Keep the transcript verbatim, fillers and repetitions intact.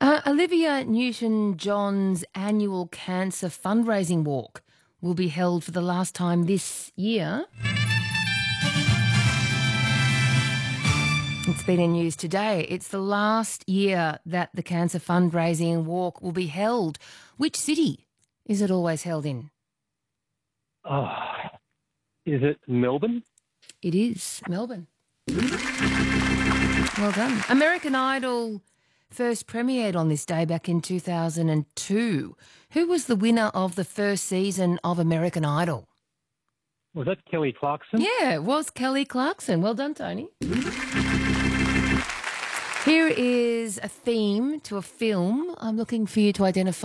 Uh, Olivia Newton-John's annual cancer fundraising walk will be held for the last time this year. It's been in news today. It's the last year that the cancer fundraising walk will be held. Which city is it always held in? Oh, is it Melbourne? It is Melbourne. Well done. American Idol first premiered on this day back in two thousand two. Who was the winner of the first season of American Idol? Was that Kelly Clarkson? Yeah, it was Kelly Clarkson. Well done, Tony. Here is a theme to a film. I'm looking for you to identify